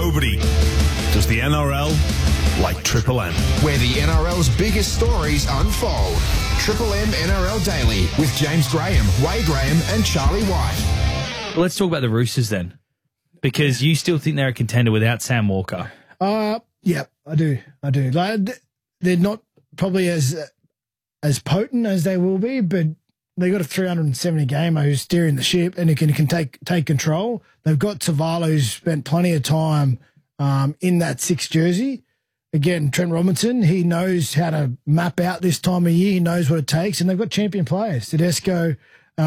Nobody does the NRL like Triple M. Where the NRL's biggest stories unfold. Triple M NRL Daily with James Graham, Wade Graham and Charlie White. Well, let's talk about the Roosters then, because you still think they're a contender without Sam Walker. Yeah, I do. Like, they're not probably as potent as they will be, but they got a 370 gamer who's steering the ship and who can take control. They've got Tavalla, who's spent plenty of time in that 6 jersey. Again, Trent Robinson, he knows how to map out this time of year. He knows what it takes, and they've got champion players. Tedesco,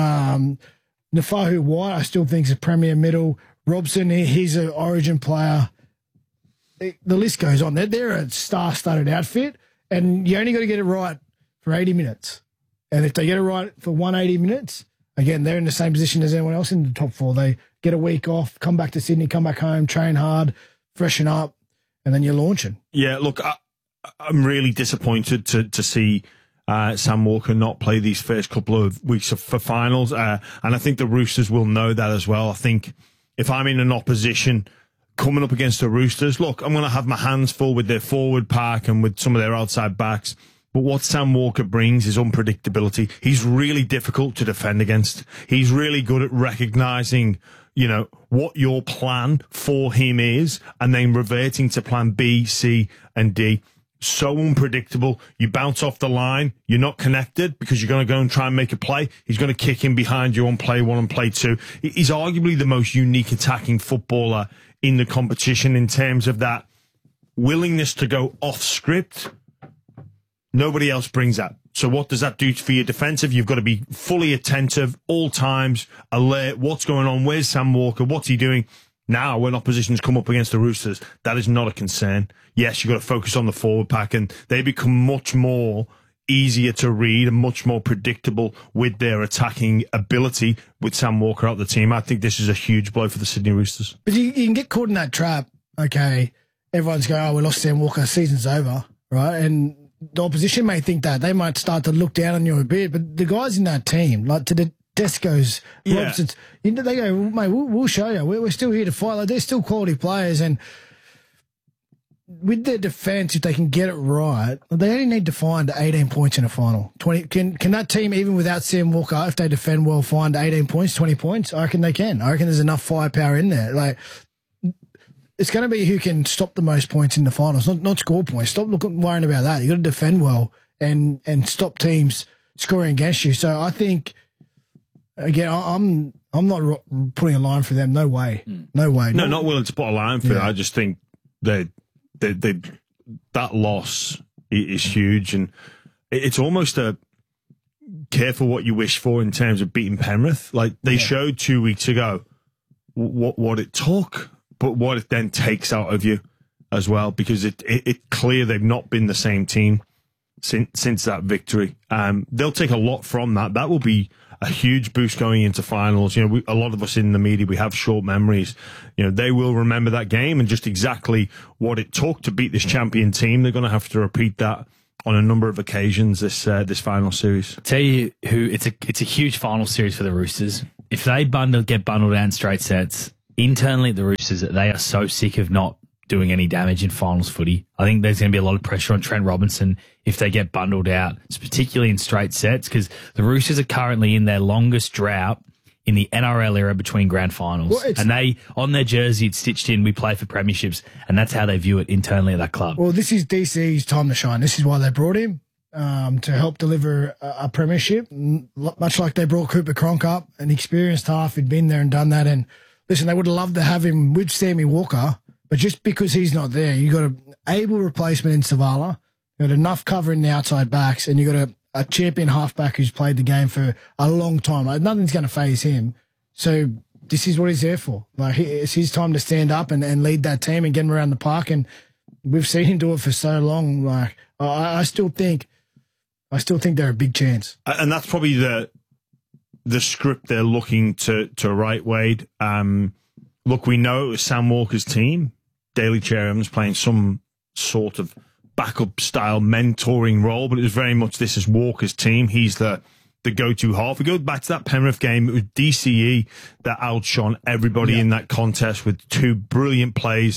Nafahu White, I still think is a premier middle. Robson, he's an origin player. The list goes on. They're a star-studded outfit, and you only got to get it right for 80 minutes. And if they get it right for 180 minutes, again, they're in the same position as anyone else in the top four. They get a week off, come back to Sydney, come back home, train hard, freshen up, and then you're launching. Yeah, look, I'm really disappointed to see Sam Walker not play these first couple of weeks for finals. And I think the Roosters will know that as well. I think if I'm in an opposition coming up against the Roosters, look, I'm going to have my hands full with their forward pack and with some of their outside backs. But what Sam Walker brings is unpredictability. He's really difficult to defend against. He's really good at recognising, what your plan for him is and then reverting to plan B, C, and D. So unpredictable. You bounce off the line. You're not connected because you're going to go and try and make a play. He's going to kick in behind you on play one and play two. He's arguably the most unique attacking footballer in the competition in terms of that willingness to go off script. Nobody else brings that. So what does that do for your defensive? You've got to be fully attentive, all times, alert. What's going on? Where's Sam Walker? What's he doing? Now, when oppositions come up against the Roosters, that is not a concern. Yes, you've got to focus on the forward pack, and they become much more easier to read and much more predictable with their attacking ability with Sam Walker out the team. I think this is a huge blow for the Sydney Roosters. But you can get caught in that trap. Okay, everyone's going, we lost Sam Walker, season's over, right? And the opposition may think that. They might start to look down on you a bit, but the guys in that team, like to the Descos, Robsons, they go, mate, we'll show you. We're still here to fight. Like, they're still quality players, and with their defence, if they can get it right, they only need to find 18 points in a final. 20. Can that team, even without Sam Walker, if they defend well, find 18 points, 20 points? I reckon they can. I reckon there's enough firepower in there. Like, it's going to be who can stop the most points in the finals, not score points. Stop worrying about that. You got to defend well and stop teams scoring against you. So I think, again, I'm not putting a line for them. No way. No way. No, not willing to put a line for it. I just think that loss is huge, and it's almost a careful what you wish for in terms of beating Penrith. Like they showed 2 weeks ago what it took, but what it then takes out of you as well, because it's clear they've not been the same team since that victory. They'll take a lot from that. That will be a huge boost going into finals. A lot of us in the media, we have short memories. They will remember that game and just exactly what it took to beat this champion team. They're going to have to repeat that on a number of occasions this final series. I'll tell you who, it's a huge final series for the Roosters. If they get bundled out in straight sets, internally at the Roosters, they are so sick of not doing any damage in finals footy. I think there's going to be a lot of pressure on Trent Robinson if they get bundled out, particularly in straight sets, because the Roosters are currently in their longest drought in the NRL era between grand finals. And they, on their jersey, it's stitched in, we play for premierships, and that's how they view it internally at that club. Well, this is DC's time to shine. This is why they brought him, to help deliver a premiership, much like they brought Cooper Cronk up, an experienced half who'd been there and done that. And listen, they would have loved to have him with Sammy Walker, but just because he's not there, you got an able replacement in Savala, you got enough cover in the outside backs, and you got a champion halfback who's played the game for a long time. Like, nothing's going to faze him. So this is what he's there for. Like, it's his time to stand up and lead that team and get him around the park. And we've seen him do it for so long. Like, I still think they're a big chance. And that's probably the script they're looking to write, Wade. Look, we know it was Sam Walker's team. Daly Cherham's playing some sort of backup style mentoring role, but it was very much this is Walker's team. He's the go-to half. We go back to that Penrith game. It was DCE that outshone everybody in that contest with two brilliant plays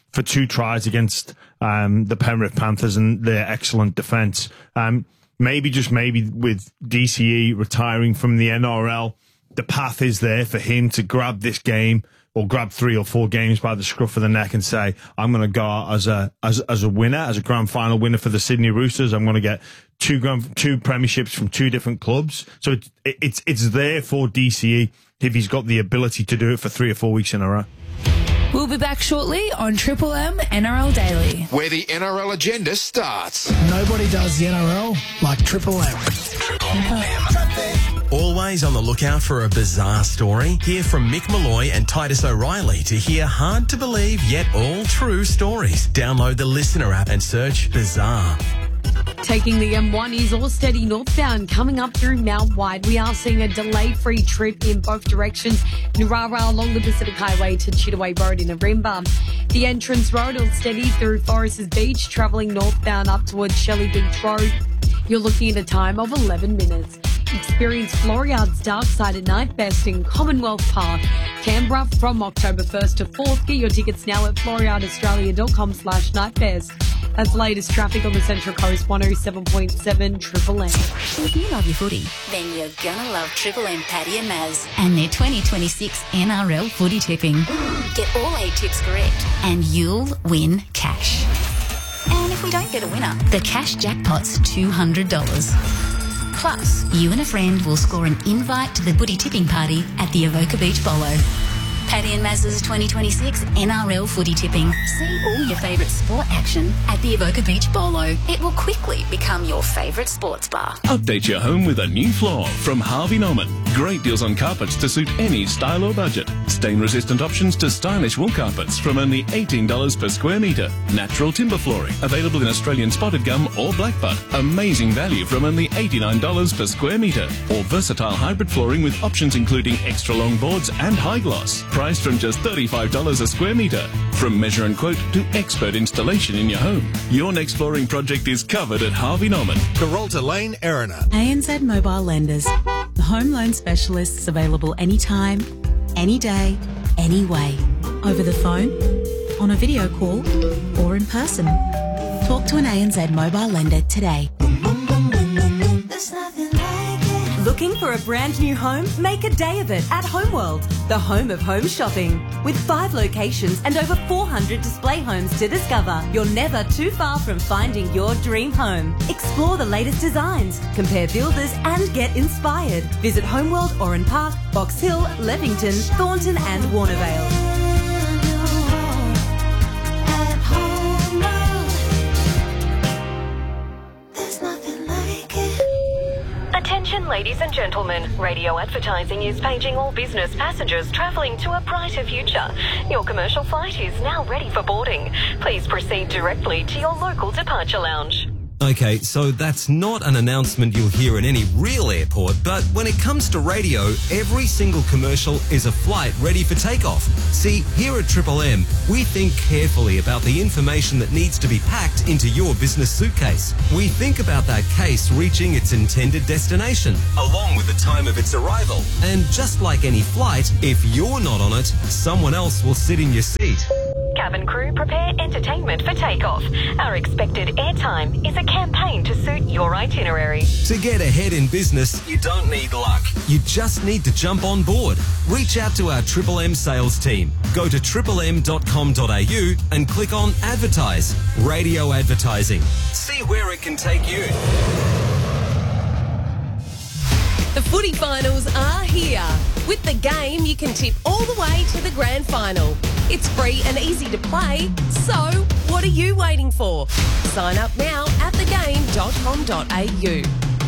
for 2 tries against the Penrith Panthers and their excellent defence. Maybe with DCE retiring from the NRL, the path is there for him to grab this game or grab 3 or 4 games by the scruff of the neck and say, I'm going to go out as a winner, as a grand final winner for the Sydney Roosters. I'm going to get 2 premierships from 2 different clubs. So it's there for DCE if he's got the ability to do it for 3 or 4 weeks in a row. We'll be back shortly on Triple M NRL Daily. Where the NRL agenda starts. Nobody does the NRL like Triple M. Always on the lookout for a bizarre story? Hear from Mick Malloy and Titus O'Reilly to hear hard-to-believe yet all-true stories. Download the Listener app and search Bizarre. Taking the M1 is all steady northbound coming up through Mount White. We are seeing a delay-free trip in both directions. Nurara along the Pacific Highway to Chittaway Road in Arimba. The entrance road all steady through Foresters Beach, travelling northbound up towards Shelley Beach Road. You're looking at a time of 11 minutes. Experience Floriada's Dark Side at Night Fest in Commonwealth Park, Canberra from October 1st to 4th. Get your tickets now at floridaaustralia.com/nightfest. That's the latest traffic on the Central Coast, 107.7 Triple M. If you love your footy, then you're gonna love Triple M Paddy and Maz and their 2026 NRL footy tipping. Get all 8 tips correct and you'll win cash. And if we don't get a winner, the cash jackpot's $200. Plus, you and a friend will score an invite to the footy tipping party at the Avoca Beach Bolo. Paddy and Maz's 2026 NRL footy tipping. See all your favourite sport action at the Avoca Beach Bolo. It will quickly become your favourite sports bar. Update your home with a new floor from Harvey Norman. Great deals on carpets to suit any style or budget. Stain-resistant options to stylish wool carpets from only $18 per square metre. Natural timber flooring, available in Australian spotted gum or blackbutt. Amazing value from only $89 per square metre. Or versatile hybrid flooring with options including extra long boards and high gloss. Priced from just $35 a square metre. From measure and quote to expert installation in your home. Your next flooring project is covered at Harvey Norman. Carolta Lane, Erina. ANZ Mobile Lenders. The home loan specialists available anytime, any day, any way. Over the phone, on a video call, or in person. Talk to an ANZ Mobile Lender today. Looking for a brand new home? Make a day of it at Homeworld, the home of home shopping. With 5 locations and over 400 display homes to discover, you're never too far from finding your dream home. Explore the latest designs, compare builders and get inspired. Visit Homeworld Oran Park, Box Hill, Levington, Thornton and Warnervale. Attention ladies and gentlemen, radio advertising is paging all business passengers travelling to a brighter future. Your commercial flight is now ready for boarding. Please proceed directly to your local departure lounge. Okay, so that's not an announcement you'll hear in any real airport, but when it comes to radio, every single commercial is a flight ready for takeoff. See, here at Triple M, we think carefully about the information that needs to be packed into your business suitcase. We think about that case reaching its intended destination, along with the time of its arrival. And just like any flight, if you're not on it, someone else will sit in your seat. Cabin crew, prepare entertainment for takeoff. Our expected airtime is a campaign to suit your itinerary. To get ahead in business, you don't need luck. You just need to jump on board. Reach out to our Triple M sales team. Go to triplem.com.au and click on Advertise. Radio advertising. See where it can take you. The footy finals are here. With the game, you can tip all the way to the grand final. It's free and easy to play, so what are you waiting for? Sign up now at thegame.com.au.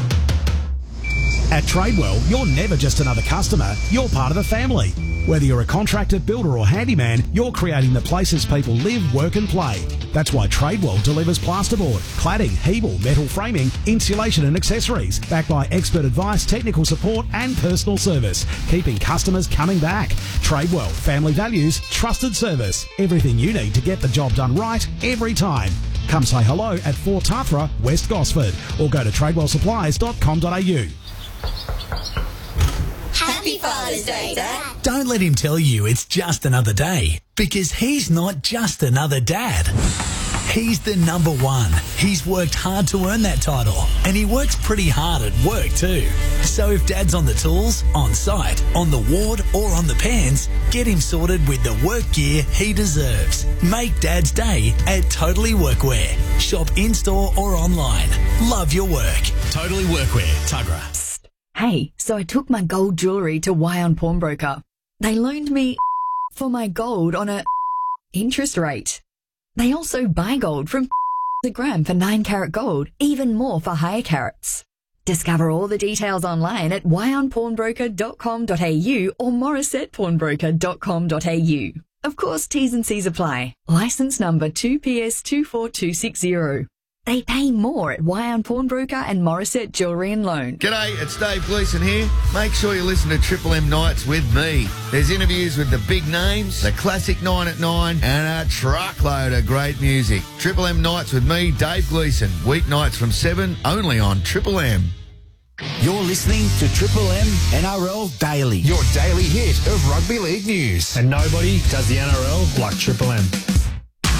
At Tradewell, you're never just another customer, you're part of the family. Whether you're a contractor, builder or handyman, you're creating the places people live, work and play. That's why Tradewell delivers plasterboard, cladding, Hebel, metal framing, insulation and accessories, backed by expert advice, technical support and personal service, keeping customers coming back. Tradewell, family values, trusted service. Everything you need to get the job done right every time. Come say hello at 4 Tathra, West Gosford, or go to tradewellsupplies.com.au. Happy Father's Day, Dad. Don't let him tell you it's just another day, because he's not just another dad. He's the number one. He's worked hard to earn that title, and he works pretty hard at work too. So if Dad's on the tools, on site, on the ward, or on the pans, get him sorted with the work gear he deserves. Make Dad's day at Totally Workwear. Shop in-store or online. Love your work. Totally Workwear, Tuggerah. Hey, so I took my gold jewellery to Wyon Pawnbroker. They loaned me for my gold on a interest rate. They also buy gold from a gram for 9-carat gold, even more for higher carats. Discover all the details online at wyonpawnbroker.com.au or morissettepawnbroker.com.au. Of course, T's and C's apply. Licence number 2PS24260. They pay more at Wyon Pawnbroker and Morissette Jewellery and Loan. G'day, it's Dave Gleeson here. Make sure you listen to Triple M Nights with me. There's interviews with the big names, the classic 9 at 9, and a truckload of great music. Triple M Nights with me, Dave Gleeson. Weeknights from 7, only on Triple M. You're listening to Triple M NRL Daily. Your daily hit of rugby league news. And nobody does the NRL like Triple M.